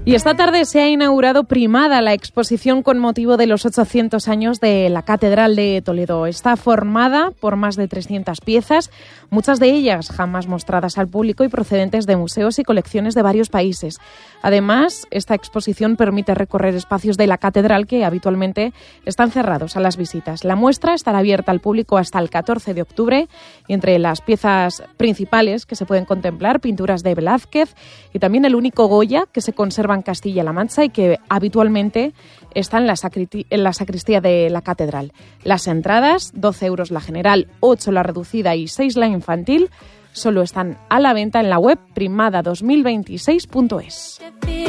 Y esta tarde se ha inaugurado Primada, la exposición con motivo de los 800 años de la Catedral de Toledo. Está formada por más de 300 piezas, muchas de ellas jamás mostradas al público y procedentes de museos y colecciones de varios países. Además, esta exposición permite recorrer espacios de la catedral que habitualmente están cerrados a las visitas. La muestra estará abierta al público hasta el 14 de octubre y entre las piezas principales que se pueden contemplar, pinturas de Velázquez y también el único Goya que se conserva en Castilla-La Mancha y que habitualmente está en la sacristía de la catedral. Las entradas, 12 euros la general, 8 la reducida y 6 la infantil, solo están a la venta en la web primada2026.es.